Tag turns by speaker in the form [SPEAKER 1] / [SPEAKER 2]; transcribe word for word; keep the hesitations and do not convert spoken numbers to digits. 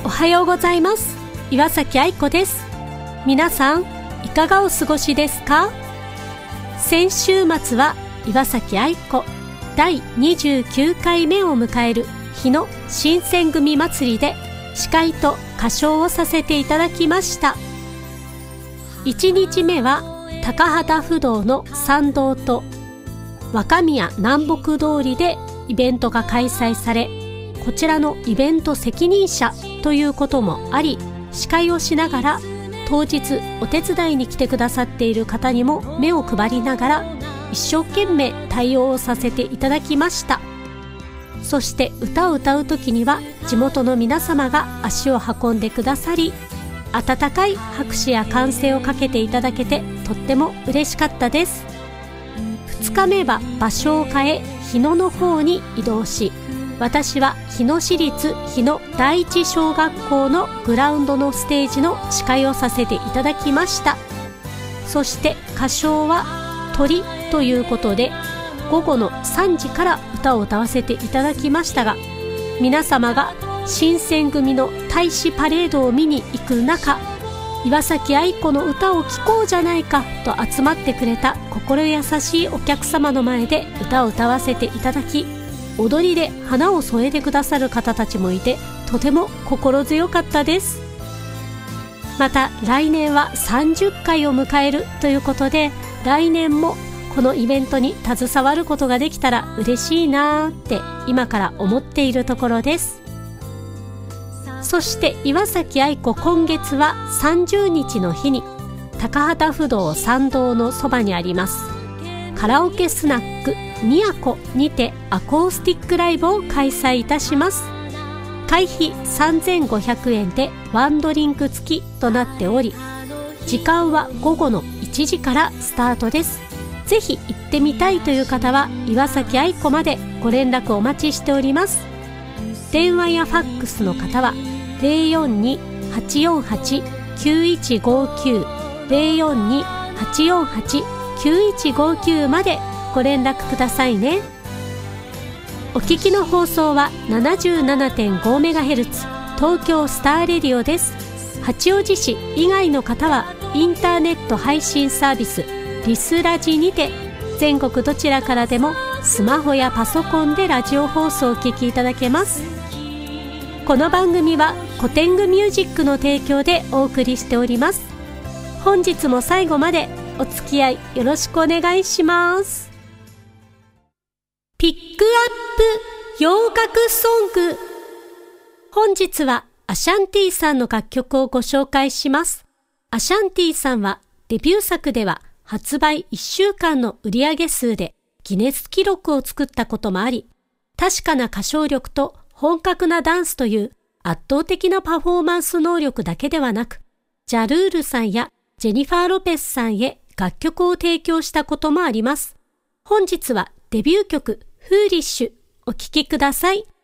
[SPEAKER 1] おはようございます。岩崎愛子です。皆さんいかがお過ごしですか？先週末は岩崎愛子だいにじゅうきゅうかいめを迎える日野新選組祭りで司会と歌唱をさせていただきました。いちにちめは高畑不動の参道と若宮南北通りでイベントが開催され、こちらのイベント責任者ということもあり、司会をしながら当日お手伝いに来てくださっている方にも目を配りながら一生懸命対応をさせていただきました。そして歌を歌う時には地元の皆様が足を運んでくださり、温かい拍手や歓声をかけていただけてとっても嬉しかったです。ふつかめは場所を変え日野の方に移動し、私は日野市立日野第一小学校のグラウンドのステージの司会をさせていただきました。そして歌唱は鳥ということで午後のさんじから歌を歌わせていただきましたが、皆様が新選組の大使パレードを見に行く中、岩崎愛子の歌を聴こうじゃないかと集まってくれた心優しいお客様の前で歌を歌わせていただき、踊りで花を添えてくださる方たちもいてとても心強かったです。また来年はさんじゅっかいを迎えるということで、来年もこのイベントに携わることができたら嬉しいなーって今から思っているところです。そして岩崎愛子、今月はさんじゅうにちの日に高畑不動参道のそばにありますカラオケスナックみやこにてアコースティックライブを開催いたします。会費さんぜんごひゃくえんでワンドリンク付きとなっており、時間は午後のいちじからスタートです。ぜひ行ってみたいという方は岩崎愛子までご連絡お待ちしております。電話やファックスの方は ゼロよんに はちよんはち きゅういちごきゅう ゼロよんに はちよんはち きゅういちごきゅうまでご連絡くださいね。お聞きの放送は ななじゅうななてんごメガヘルツ 東京スターレディオです。八王子市以外の方はインターネット配信サービスリスラジにて全国どちらからでもスマホやパソコンでラジオ放送をお聞きいただけます。この番組はコテングミュージックの提供でお送りしております。本日も最後までお付き合いよろしくお願いします。ピックアップ洋楽ソング。本日はアシャンティさんの楽曲をご紹介します。アシャンティさんはデビュー作では発売いっしゅうかんの売上数でギネス記録を作ったこともあり、確かな歌唱力と本格なダンスという圧倒的なパフォーマンス能力だけではなく、ジャルールさんやジェニファー・ロペスさんへ楽曲を提供したこともあります。本日はデビュー曲フーリッシュお聴きください。